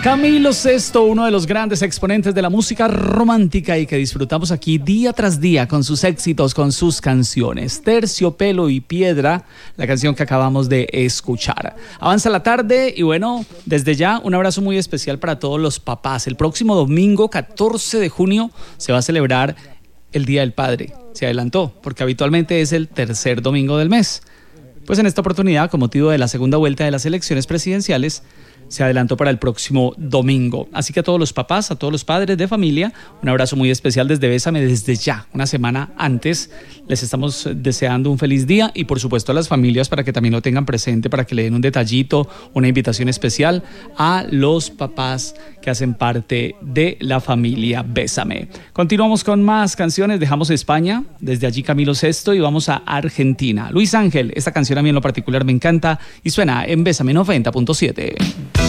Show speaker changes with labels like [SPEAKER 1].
[SPEAKER 1] Camilo Sesto, uno de los grandes exponentes de la música romántica y que disfrutamos aquí día tras día con sus éxitos, con sus canciones. Terciopelo y Piedra, la canción que acabamos de escuchar. Avanza la tarde y bueno, desde ya un abrazo muy especial para todos los papás. El próximo domingo, 14 de junio, se va a celebrar el Día del Padre. Se adelantó porque habitualmente es el tercer domingo del mes. Pues en esta oportunidad, con motivo de la segunda vuelta de las elecciones presidenciales, se adelantó para el próximo domingo. Así que a todos los papás, a todos los padres de familia, un abrazo muy especial desde Bésame, desde ya, una semana antes. Les estamos deseando un feliz día y por supuesto a las familias para que también lo tengan presente, para que le den un detallito, una invitación especial a los papás que hacen parte de la familia Bésame. Continuamos con más canciones, dejamos España, desde allí Camilo Sesto y vamos a Argentina. Luis Ángel, esta canción a mí en lo particular me encanta y suena en Bésame 90.7.